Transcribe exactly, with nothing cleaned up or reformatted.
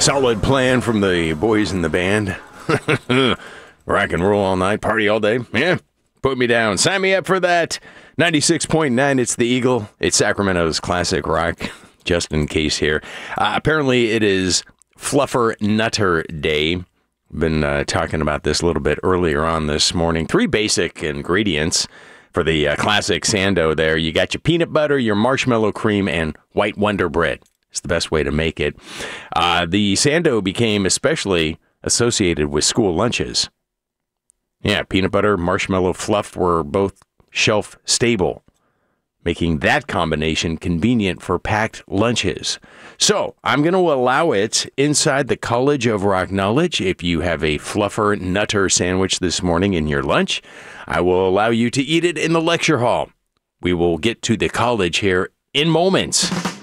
Solid plan from the boys in the band. Rock and roll all night, party all day. Yeah, put me down. Sign me up for that. ninety-six point nine, it's the Eagle. It's Sacramento's classic rock. Just in case here. Uh, apparently, it is Fluffer Nutter Day. Been uh, talking about this a little bit earlier on this morning. Three basic ingredients for the uh, classic Sando there. You got your peanut butter, your marshmallow cream, and white Wonder Bread. It's the best way to make it. Uh, the Sando became especially associated with school lunches. Yeah, peanut butter, marshmallow fluff were both shelf stable, making that combination convenient for packed lunches. So I'm going to allow it inside the College of Rock Knowledge. If you have a Fluffer Nutter sandwich this morning in your lunch, I will allow you to eat it in the lecture hall. We will get to the college here in moments.